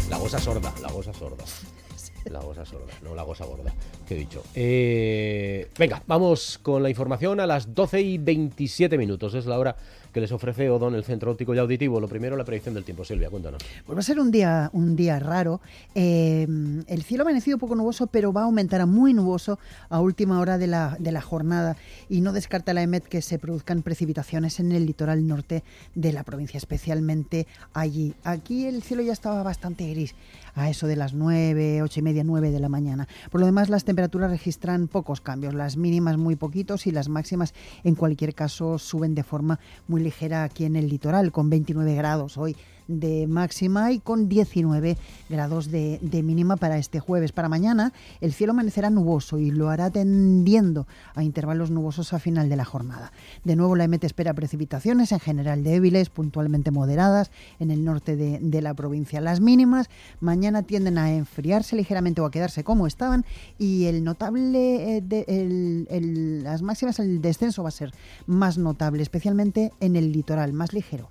La gosa sorda. La gosa sorda, no la gosa gorda, que he dicho. Venga, vamos con la información a las 12:27. Es la hora que les ofrece Odón, el Centro Óptico y Auditivo. Lo primero, la predicción del tiempo. Silvia, cuéntanos. Pues va a ser un día raro. El cielo ha amanecido poco nuboso, pero va a aumentar a muy nuboso a última hora de la jornada, y no descarta la EMET que se produzcan precipitaciones en el litoral norte de la provincia, especialmente allí. Aquí el cielo ya estaba bastante gris a eso de las 9, 8:30, 9 de la mañana. Por lo demás, las temperaturas registran pocos cambios, las mínimas muy poquitos y las máximas en cualquier caso suben de forma muy ligera aquí en el litoral, con 29 grados hoy de máxima y con 19 grados de mínima para este jueves. Para mañana el cielo amanecerá nuboso y lo hará tendiendo a intervalos nubosos a final de la jornada. De nuevo, la EMET espera precipitaciones, en general débiles, puntualmente moderadas, en el norte de la provincia. Las mínimas mañana tienden a enfriarse ligeramente o a quedarse como estaban, y el notable las máximas, el descenso va a ser más notable, especialmente en el litoral, más ligero.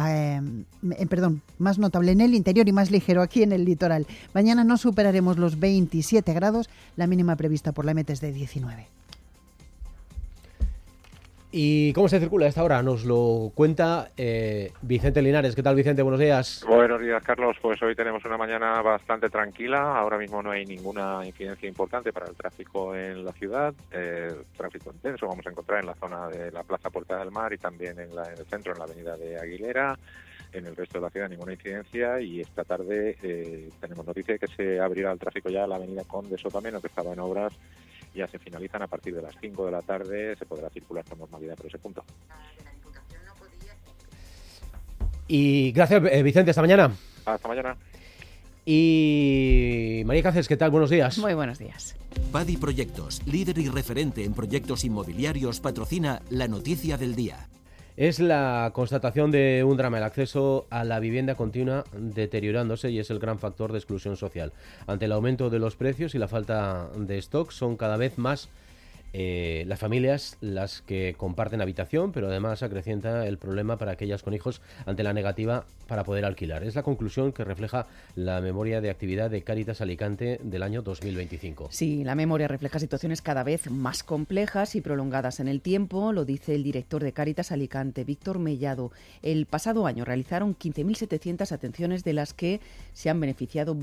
Más notable en el interior y más ligero aquí en el litoral. Mañana no superaremos los 27 grados, la mínima prevista por la EMET es de 19. ¿Y cómo se circula a esta hora? Nos lo cuenta Vicente Linares. ¿Qué tal, Vicente? Buenos días. Buenos días, Carlos. Pues hoy tenemos una mañana bastante tranquila. Ahora mismo no hay ninguna incidencia importante para el tráfico en la ciudad. Tráfico intenso vamos a encontrar en la zona de la Plaza Puerta del Mar y también en el centro, en la avenida de Aguilera. En el resto de la ciudad ninguna incidencia, y esta tarde tenemos noticia de que se abrirá el tráfico ya a la avenida Conde Sotameno, que estaba en obras. Ya se finalizan a partir de las 5 de la tarde, se podrá circular con normalidad por ese punto. Y gracias, Vicente, hasta mañana. Hasta mañana. Y María Cáceres, ¿qué tal? Buenos días. Muy buenos días. Padi Proyectos, líder y referente en proyectos inmobiliarios, patrocina la noticia del día. Es la constatación de un drama. El acceso a la vivienda continúa deteriorándose y es el gran factor de exclusión social. Ante el aumento de los precios y la falta de stock, son cada vez más las familias las que comparten habitación, pero además acrecienta el problema para aquellas con hijos ante la negativa para poder alquilar. Es la conclusión que refleja la memoria de actividad de Cáritas Alicante del año 2025. Sí, la memoria refleja situaciones cada vez más complejas y prolongadas en el tiempo, lo dice el director de Cáritas Alicante, Víctor Mellado. El pasado año realizaron 15.700 atenciones, de las que se han beneficiado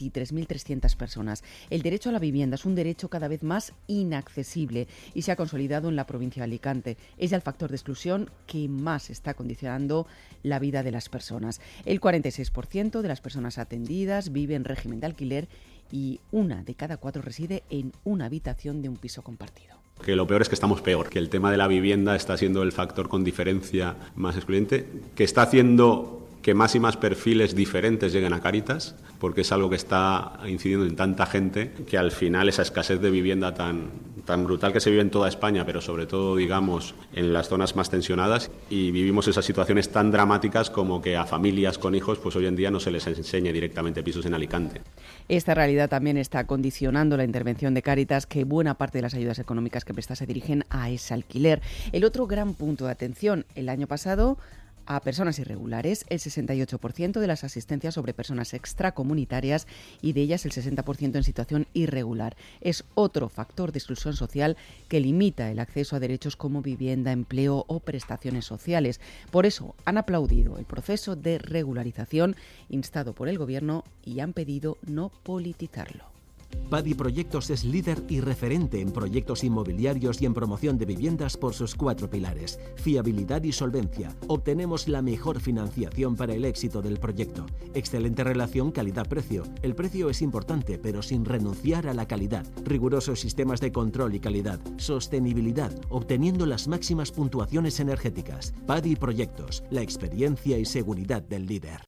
23.300 personas. El derecho a la vivienda es un derecho cada vez más inaccesible y se ha consolidado en la provincia de Alicante. Es ya el factor de exclusión que más está condicionando la vida de las personas. El 46% de las personas atendidas vive en régimen de alquiler y 1 de cada 4 reside en una habitación de un piso compartido. Que lo peor es que estamos peor, que el tema de la vivienda está siendo el factor con diferencia más excluyente, que está haciendo que más y más perfiles diferentes lleguen a Cáritas, porque es algo que está incidiendo en tanta gente que al final esa escasez de vivienda tan brutal que se vive en toda España, pero sobre todo, digamos, en las zonas más tensionadas, y vivimos esas situaciones tan dramáticas como que a familias con hijos pues hoy en día no se les enseñe directamente pisos en Alicante. Esta realidad también está condicionando la intervención de Cáritas, que buena parte de las ayudas económicas que presta se dirigen a ese alquiler. El otro gran punto de atención, el año pasado, a personas irregulares, el 68% de las asistencias sobre personas extracomunitarias, y de ellas el 60% en situación irregular. Es otro factor de exclusión social que limita el acceso a derechos como vivienda, empleo o prestaciones sociales. Por eso han aplaudido el proceso de regularización instado por el Gobierno y han pedido no politizarlo. Padi Proyectos es líder y referente en proyectos inmobiliarios y en promoción de viviendas por sus 4 pilares: fiabilidad y solvencia. Obtenemos la mejor financiación para el éxito del proyecto. Excelente relación calidad-precio. El precio es importante, pero sin renunciar a la calidad. Rigurosos sistemas de control y calidad. Sostenibilidad, obteniendo las máximas puntuaciones energéticas. Padi Proyectos, la experiencia y seguridad del líder.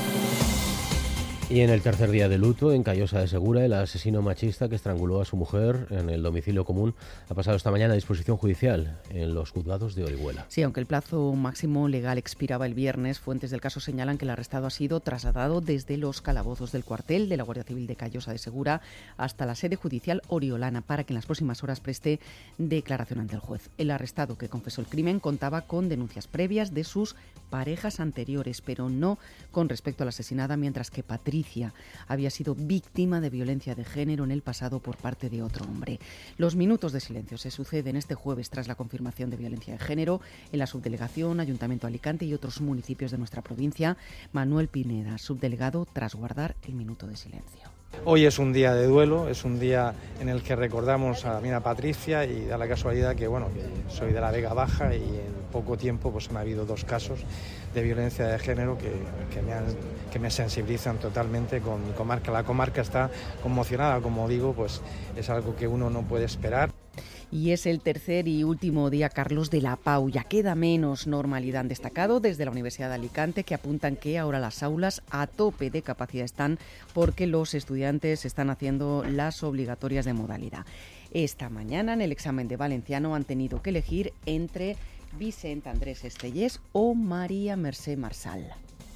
Y en el tercer día de luto, en Callosa de Segura, el asesino machista que estranguló a su mujer en el domicilio común ha pasado esta mañana a disposición judicial en los juzgados de Orihuela. Sí, aunque el plazo máximo legal expiraba el viernes, fuentes del caso señalan que el arrestado ha sido trasladado desde los calabozos del cuartel de la Guardia Civil de Callosa de Segura hasta la sede judicial oriolana para que en las próximas horas preste declaración ante el juez. El arrestado, que confesó el crimen, contaba con denuncias previas de sus parejas anteriores, pero no con respecto a la asesinada, mientras que Patricia Patricia había sido víctima de violencia de género en el pasado por parte de otro hombre. Los minutos de silencio se suceden este jueves tras la confirmación de violencia de género en la subdelegación, Ayuntamiento de Alicante y otros municipios de nuestra provincia. Manuel Pineda, subdelegado, tras guardar el minuto de silencio. Hoy es un día de duelo, es un día en el que recordamos a mi Patricia y da la casualidad que soy de la Vega Baja y en poco tiempo pues han habido 2 casos de violencia de género que me sensibilizan totalmente con mi comarca. La comarca está conmocionada, como digo, pues es algo que uno no puede esperar. Y es el tercer y último día, Carlos, de la PAU. Ya queda menos normalidad. Han destacado desde la Universidad de Alicante, que apuntan que ahora las aulas a tope de capacidad están porque los estudiantes están haciendo las obligatorias de modalidad. Esta mañana en el examen de valenciano han tenido que elegir entre Vicent Andrés Estellés o María Mercè Marsal.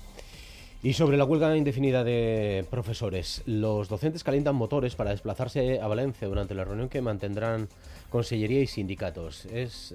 Y sobre la huelga indefinida de profesores, los docentes calientan motores para desplazarse a Valencia durante la reunión que mantendrán Consellería y sindicatos. Es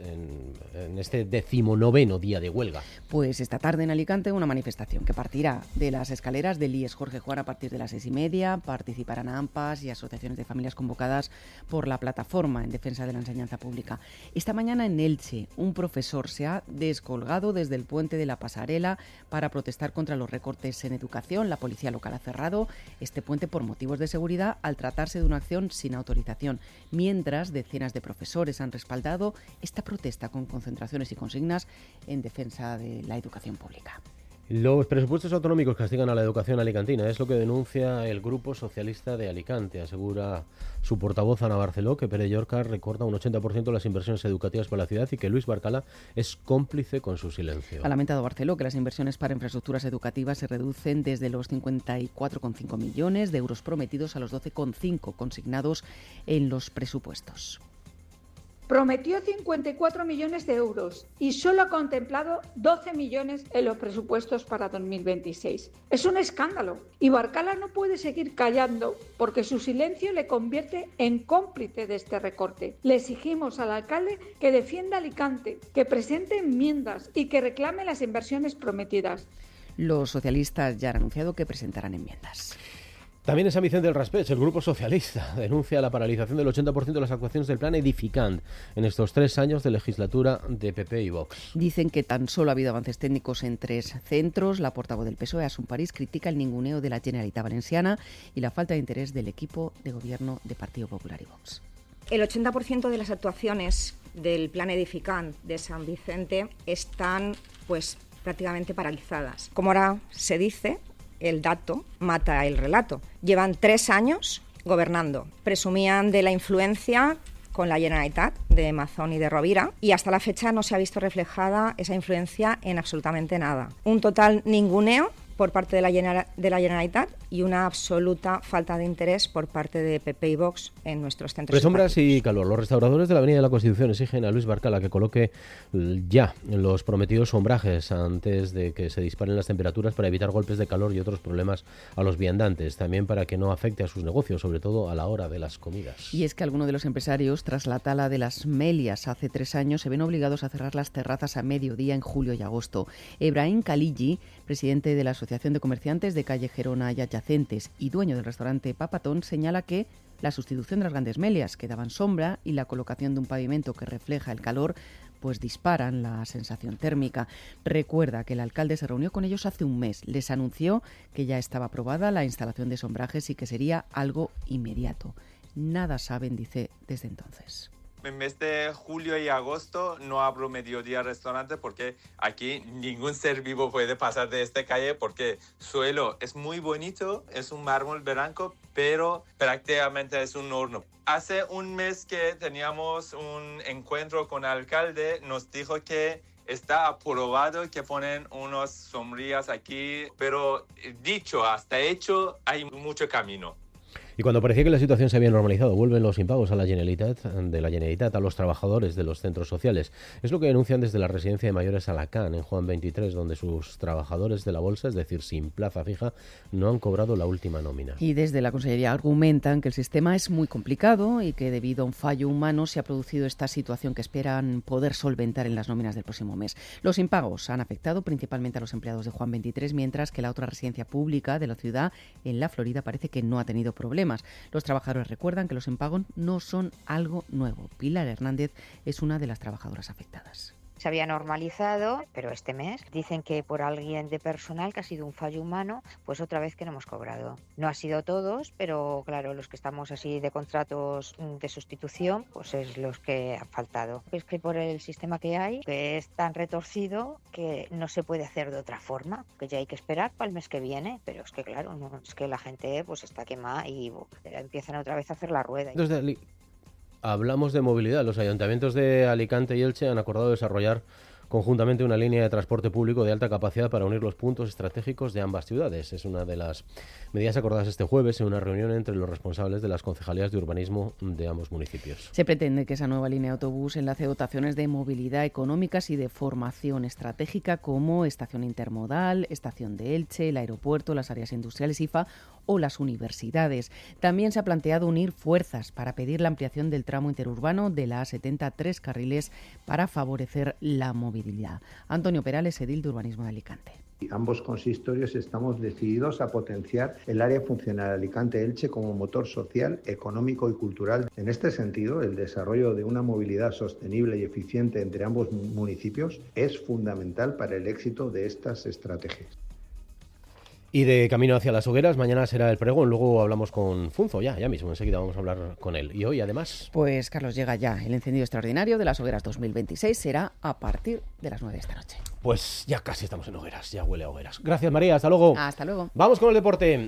en este 19º día de huelga. Pues esta tarde en Alicante una manifestación que partirá de las escaleras del IES Jorge Juan a partir de las 6:30. Participarán AMPAs y asociaciones de familias convocadas por la Plataforma en Defensa de la Enseñanza Pública. Esta mañana en Elche, un profesor se ha descolgado desde el puente de la Pasarela para protestar contra los recortes en educación. La policía local ha cerrado este puente por motivos de seguridad al tratarse de una acción sin autorización, mientras decenas de profesores han respaldado esta protesta con concentraciones y consignas en defensa de la educación pública. Los presupuestos autonómicos castigan a la educación alicantina, es lo que denuncia el Grupo Socialista de Alicante. Asegura su portavoz Ana Barceló que Pere Llorca recorta un 80% de las inversiones educativas para la ciudad y que Luis Barcala es cómplice con su silencio. Ha lamentado Barceló que las inversiones para infraestructuras educativas se reducen desde los 54,5 millones de euros prometidos a los 12,5 consignados en los presupuestos. Prometió 54 millones de euros y solo ha contemplado 12 millones en los presupuestos para 2026. Es un escándalo y Barcala no puede seguir callando porque su silencio le convierte en cómplice de este recorte. Le exigimos al alcalde que defienda Alicante, que presente enmiendas y que reclame las inversiones prometidas. Los socialistas ya han anunciado que presentarán enmiendas. También en San Vicente del Raspeig, el Grupo Socialista denuncia la paralización del 80% de las actuaciones del plan Edificant en estos 3 años de legislatura de PP y Vox. Dicen que tan solo ha habido avances técnicos en 3 centros. La portavoz del PSOE, Asun París, critica el ninguneo de la Generalitat Valenciana y la falta de interés del equipo de gobierno de Partido Popular y Vox. El 80% de las actuaciones del plan Edificant de San Vicente están prácticamente paralizadas. Como ahora se dice, el dato mata el relato. Llevan 3 años gobernando. Presumían de la influencia con la Generalitat de Mazón y de Rovira y hasta la fecha no se ha visto reflejada esa influencia en absolutamente nada. Un total ninguneo por parte de la Generalitat y una absoluta falta de interés por parte de PP y Vox en nuestros centros. Sombras y calor. Los restauradores de la Avenida de la Constitución exigen a Luis Barcala que coloque ya los prometidos sombrajes antes de que se disparen las temperaturas para evitar golpes de calor y otros problemas a los viandantes, también para que no afecte a sus negocios, sobre todo a la hora de las comidas. Y es que algunos de los empresarios, tras la tala de las melias hace 3 años, se ven obligados a cerrar las terrazas a mediodía en julio y agosto. Ebrahim Khalilli, presidente de la Asociación de Comerciantes de Calle Gerona y adyacentes y dueño del restaurante Papatón, señala que la sustitución de las grandes melias que daban sombra y la colocación de un pavimento que refleja el calor disparan la sensación térmica. Recuerda que el alcalde se reunió con ellos hace un mes. Les anunció que ya estaba aprobada la instalación de sombrajes y que sería algo inmediato. Nada saben, dice, desde entonces. En mes de julio y agosto no abro mediodía restaurante porque aquí ningún ser vivo puede pasar de esta calle porque suelo es muy bonito, es un mármol blanco, pero prácticamente es un horno. Hace un mes que teníamos un encuentro con el alcalde, nos dijo que está aprobado que ponen unas sombrillas aquí, pero dicho hasta hecho hay mucho camino. Y cuando parecía que la situación se había normalizado, vuelven los impagos a la Generalitat a los trabajadores de los centros sociales. Es lo que denuncian desde la residencia de mayores Alacant, en Juan 23, donde sus trabajadores de la bolsa, es decir, sin plaza fija, no han cobrado la última nómina. Y desde la Consellería argumentan que el sistema es muy complicado y que debido a un fallo humano se ha producido esta situación que esperan poder solventar en las nóminas del próximo mes. Los impagos han afectado principalmente a los empleados de Juan 23, mientras que la otra residencia pública de la ciudad, en la Florida, parece que no ha tenido problemas. Los trabajadores recuerdan que los impagos no son algo nuevo. Pilar Hernández es una de las trabajadoras afectadas. Se había normalizado, pero este mes dicen que por alguien de personal que ha sido un fallo humano, pues otra vez que no hemos cobrado. No ha sido todos, pero claro, los que estamos así de contratos de sustitución, pues es los que han faltado. Es que por el sistema que hay, que es tan retorcido que no se puede hacer de otra forma, que ya hay que esperar para el mes que viene, pero es que claro, no, es que la gente pues está quemada y empiezan otra vez a hacer la rueda. Hablamos de movilidad. Los ayuntamientos de Alicante y Elche han acordado desarrollar conjuntamente una línea de transporte público de alta capacidad para unir los puntos estratégicos de ambas ciudades. Es una de las medidas acordadas este jueves en una reunión entre los responsables de las concejalías de urbanismo de ambos municipios. Se pretende que esa nueva línea de autobús enlace dotaciones de movilidad económicas y de formación estratégica como estación intermodal, estación de Elche, el aeropuerto, las áreas industriales IFA o las universidades. También se ha planteado unir fuerzas para pedir la ampliación del tramo interurbano de la A70 a 3 carriles para favorecer la movilidad. Antonio Perales, edil de Urbanismo de Alicante. Ambos consistorios estamos decididos a potenciar el área funcional Alicante-Elche como motor social, económico y cultural. En este sentido, el desarrollo de una movilidad sostenible y eficiente entre ambos municipios es fundamental para el éxito de estas estrategias. Y de camino hacia las hogueras, mañana será el pregón, luego hablamos con Funzo, ya mismo, enseguida vamos a hablar con él. Y hoy, además... Pues, Carlos, llega ya el encendido extraordinario de las hogueras 2026, será a partir de las 9 de esta noche. Pues ya casi estamos en hogueras, ya huele a hogueras. Gracias, María, hasta luego. Hasta luego. Vamos con el deporte.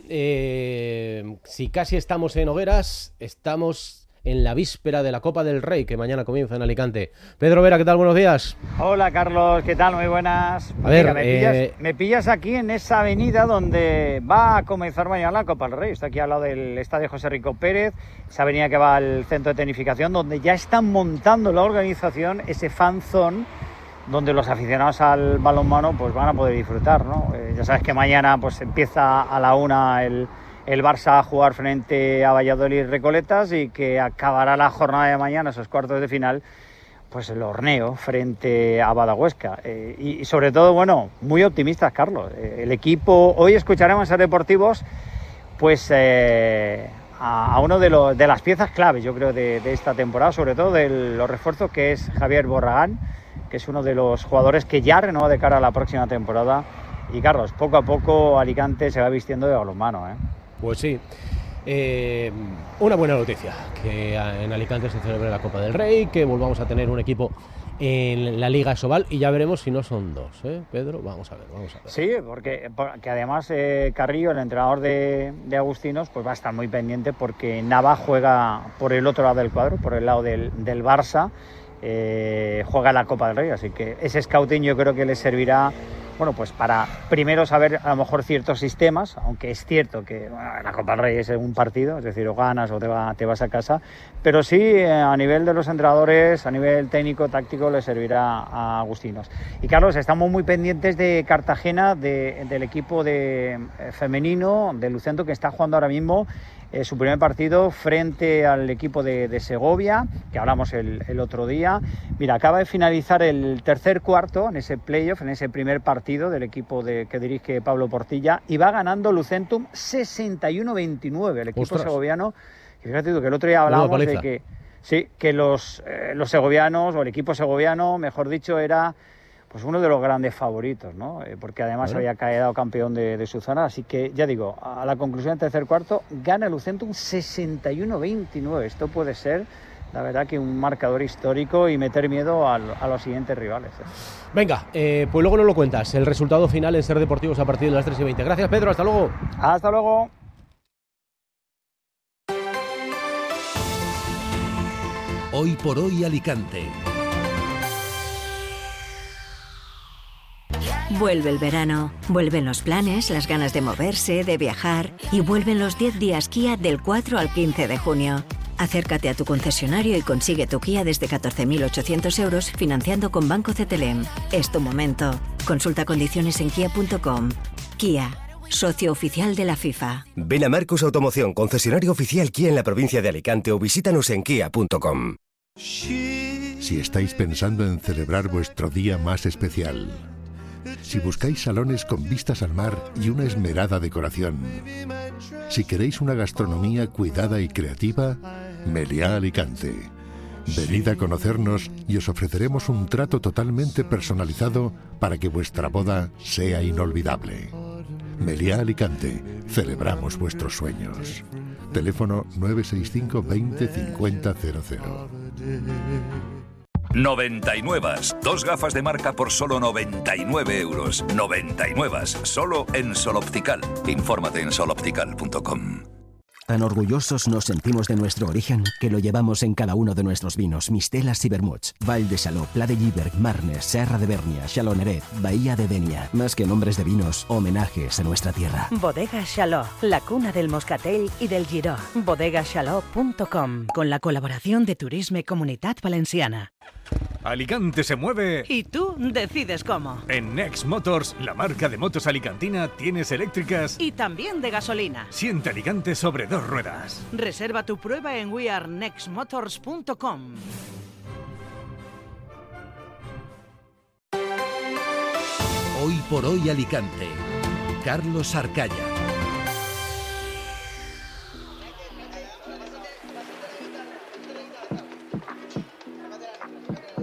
Si casi estamos en hogueras, estamos en la víspera de la Copa del Rey, que mañana comienza en Alicante. Pedro Vera, ¿qué tal? Buenos días. Hola, Carlos, ¿qué tal? Muy buenas. A ver, me pillas aquí en esa avenida donde va a comenzar mañana la Copa del Rey. Estoy aquí al lado del Estadio José Rico Pérez, esa avenida que va al centro de tecnificación, donde ya están montando la organización ese fan zone, donde los aficionados al balonmano pues van a poder disfrutar, ¿no? Ya sabes que mañana pues empieza a la 1 el Barça a jugar frente a Valladolid Recoletas y que acabará la jornada de mañana, esos cuartos de final, pues el horneo frente a Badahuesca. Y sobre todo, bueno, muy optimistas, Carlos. El equipo, hoy escucharemos a Deportivos, pues a uno de las piezas claves, yo creo, de esta temporada, sobre todo de los refuerzos, que es Javier Borragán, que es uno de los jugadores que ya renueva de cara a la próxima temporada. Y Carlos, poco a poco Alicante se va vistiendo de balonmano, ¿eh? Pues sí, una buena noticia, que en Alicante se celebre la Copa del Rey, que volvamos a tener un equipo en la Liga Sobal y ya veremos si no son dos, Pedro, vamos a ver. Sí, porque además Carrillo, el entrenador de Agustinos, pues va a estar muy pendiente porque Nava juega por el otro lado del cuadro, por el lado del Barça, juega la Copa del Rey, así que ese scouting yo creo que le servirá, bueno, pues para primero saber a lo mejor ciertos sistemas, aunque es cierto que la Copa del Rey es un partido, es decir, o ganas o te vas a casa, pero sí a nivel de los entrenadores, a nivel técnico, táctico, le servirá a Agustinos. Y Carlos, estamos muy pendientes de Cartagena, del equipo femenino de Lucento, que está jugando ahora mismo su primer partido frente al equipo de Segovia, que hablamos el otro día. Mira, acaba de finalizar el tercer cuarto en ese playoff, en ese primer partido del equipo que dirige Pablo Portilla, y va ganando Lucentum 61-29, el equipo segoviano. Y fíjate tú que el otro día hablábamos de que sí, que los segovianos, o el equipo segoviano, mejor dicho, era pues uno de los grandes favoritos, ¿no? Porque además había quedado campeón de su zona, así que ya digo, a la conclusión del tercer cuarto gana Lucentum 61-29. Esto puede ser, la verdad, que un marcador histórico y meter miedo a los siguientes rivales. Venga, pues luego nos lo cuentas, el resultado final en Ser Deportivos a partir de las 3:20. Gracias, Pedro, hasta luego. Hasta luego. Hoy por hoy Alicante. Vuelve el verano, vuelven los planes, las ganas de moverse, de viajar y vuelven los 10 días Kia del 4 al 15 de junio. Acércate a tu concesionario y consigue tu Kia desde 14.800 euros financiando con Banco CTLM. Es tu momento. Consulta condiciones en kia.com. Kia, socio oficial de la FIFA. Ven a Marcos Automoción, concesionario oficial Kia en la provincia de Alicante o visítanos en kia.com. Si estáis pensando en celebrar vuestro día más especial, si buscáis salones con vistas al mar y una esmerada decoración, si queréis una gastronomía cuidada y creativa, Meliá Alicante. Venid a conocernos y os ofreceremos un trato totalmente personalizado para que vuestra boda sea inolvidable. Meliá Alicante, celebramos vuestros sueños. Teléfono 965 20 50 00. 99. Dos gafas de marca por solo 99 euros. 99. Solo en Sol Optical. Infórmate en soloptical.com. Tan orgullosos nos sentimos de nuestro origen que lo llevamos en cada uno de nuestros vinos, mistelas y vermuts. Val de Chaló, Pla de Lliberg, Marnes, Serra de Bernia, Chaloneret, Bahía de Denia. Más que nombres de vinos, homenajes a nuestra tierra. Bodega Chaló, la cuna del moscatel y del giró. Bodegachaló.com, con la colaboración de Turisme Comunitat Valenciana. Alicante se mueve. Y tú decides cómo. En Next Motors, la marca de motos alicantina, tienes eléctricas y también de gasolina. Siente Alicante sobre dos ruedas. Reserva tu prueba en wearenextmotors.com. Hoy por hoy Alicante. Carlos Arcaya.